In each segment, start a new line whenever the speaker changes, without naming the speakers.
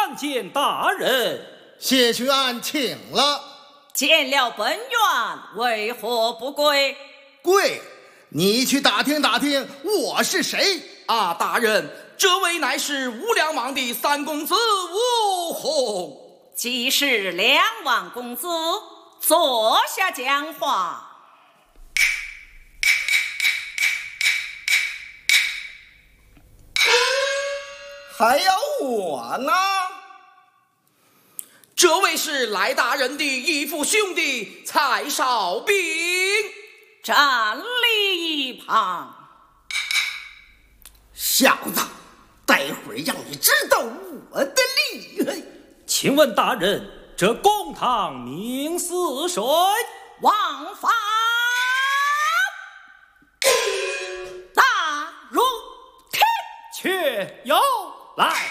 参见大人。
谢巡案请了。
见了本院，为何不跪？
跪！你去打听打听，我是谁
啊？大人，这位乃是无量王的三公子吴宏。
既是梁王公子，坐下讲话。
还要我呢？
这位是赖大人的义父兄弟蔡少斌。
站立一旁。
小子，待会儿让你知道我的厉害。
请问大人，这公堂名似谁？
王法大如天。
却有来。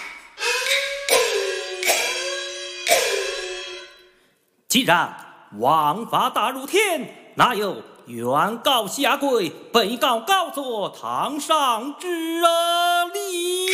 既然王法大如天，哪有原告下跪，被告告作堂上之理？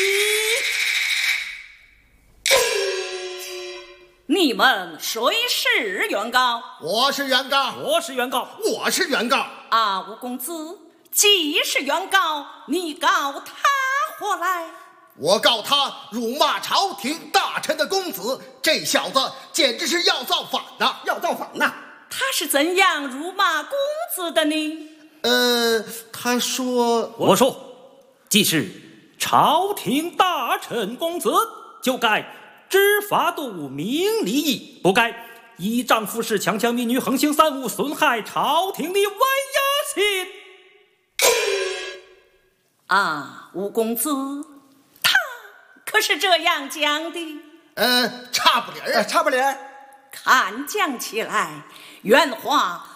你们谁是原告？
我是原告。
我是原告。
我是原告。
啊，吴公子，既是原告，你告他何来？
我告他辱骂朝廷大臣的公子，这小子简直是要造反呐！
要造反呐！
他是怎样辱骂公子的呢？
他说，
我说，既是朝廷大臣公子，就该知法度、明礼义，不该依仗附势、强抢民女、横行三无，损害朝廷的威压性。
啊，吴公子，他可是这样讲的？
差不离儿。
差不离儿。
看讲起来，原话